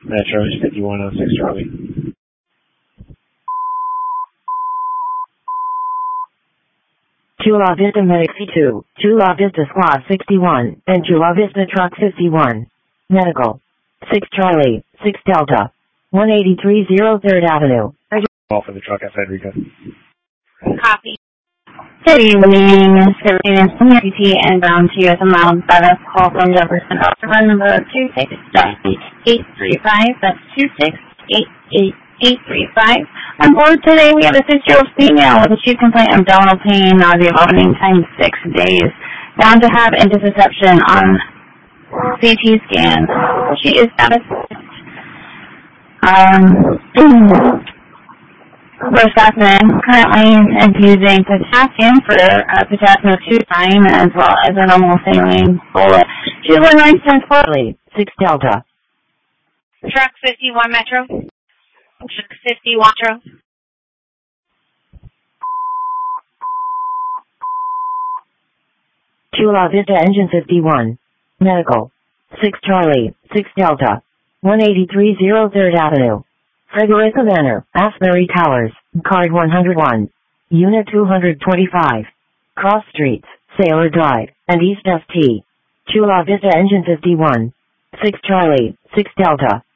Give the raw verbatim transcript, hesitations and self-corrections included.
Metro is fifty-one oh six Charlie. Chula Vista Medic two, Chula Vista Squad sixty-one, and Chula Vista Truck fifty-one. Medical. six Charlie, six Delta. one eighty-three oh third Avenue. Call for the truck outside Rico. Copy. Good evening, Civilian C T and bound to U S Miles Status. Call from Jefferson. Run number two six eight three five. That's two six eight eight eight three five. On board today, we have a six-year-old female with acute complaint of abdominal pain, nausea, vomiting, time six days. Bound to have intussusception on C T scan. She is status. Um. Rostatin currently infusing potassium for uh, potassium two time as well as a normal saline bullet. She's one nine cents Charlie, six Delta. Truck fifty-one Metro. Truck fifty-one Metro. Chula Vista Engine fifty-one. Medical. six Charlie, six Delta. one eighty-three oh third Avenue. Frederica Manor, Asbury Towers, Card one hundred one. Unit two twenty-five. Cross Streets, Sailor Drive, and East S T. Chula Vista Engine fifty-one. six Charlie, six Delta.